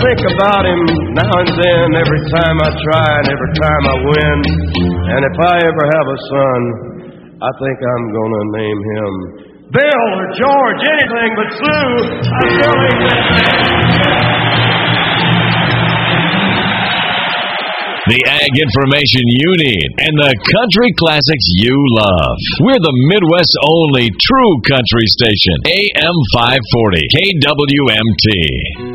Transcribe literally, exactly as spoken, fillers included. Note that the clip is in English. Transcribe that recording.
think about him now and then, every time I try and every time I win. And if I ever have a son, I think I'm gonna name him Bill or George, anything but Sue. I still ain't that. The ag information you need and the country classics you love. We're the Midwest's only true country station. A M five forty K W M T.